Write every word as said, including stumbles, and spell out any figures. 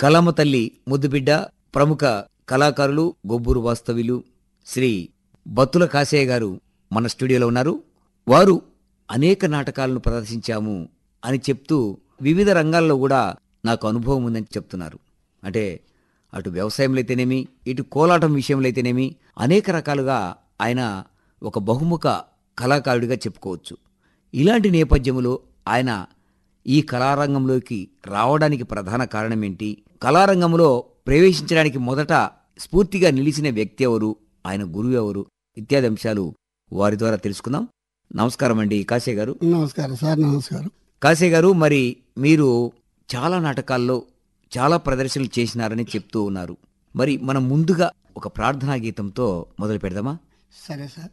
కళమ్మ తల్లి ముద్దుబిడ్డ ప్రముఖ కళాకారులు గొబ్బూరు వాస్తవ్యులు శ్రీ బత్తుల కాశయ్య గారు మన స్టూడియోలో ఉన్నారు. వారు అనేక నాటకాలను ప్రదర్శించాము అని చెప్తూ వివిధ రంగాల్లో కూడా నాకు అనుభవం ఉందని చెప్తున్నారు. అంటే అటు వ్యవసాయంలో అయితేనేమి, ఇటు కోలాటం విషయంలో అయితేనేమి అనేక రకాలుగా ఆయన ఒక బహుముఖ కళాకారుడిగా చెప్పుకోవచ్చు. ఇలాంటి నేపథ్యంలో ఆయన ఈ కళారంగంలోకి రావడానికి ప్రధాన కారణం ఏంటి, కళారంగంలో ప్రవేశించడానికి మొదట స్ఫూర్తిగా నిలిచిన వ్యక్తి ఎవరు, ఆయన గురువు ఎవరు ఇత్యాది అంశాలు వారి ద్వారా తెలుసుకుందాం. నమస్కారం అండి కాశయ్య గారు. నమస్కారం సార్. నమస్కారం కాశయ్య గారు. మరి మీరు చాలా నాటకాల్లో చాలా ప్రదర్శనలు చేసినారని చెప్తూ ఉన్నారు. మరి మనం ముందుగా ఒక ప్రార్థనా గీతంతో మొదలు పెడదామా? సరే సార్.